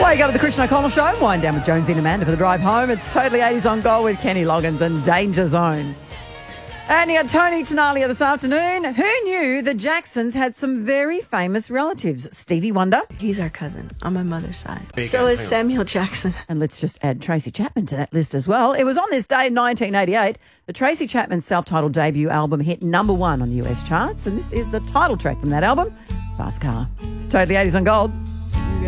Wake up at the Christian O'Connell Show. Wind down with Jonesy and Amanda for the drive home. It's Totally 80s on Gold with Kenny Loggins and Danger Zone. And you got Tony Tenalia this afternoon. Who knew the Jacksons had some very famous relatives? Stevie Wonder. He's our cousin on my mother's side. So is Samuel Jackson. And let's just add Tracy Chapman to that list as well. It was on this day in 1988 that Tracy Chapman's self-titled debut album hit number 1 on the US charts. And this is the title track from that album, Fast Car. It's Totally 80s on Gold.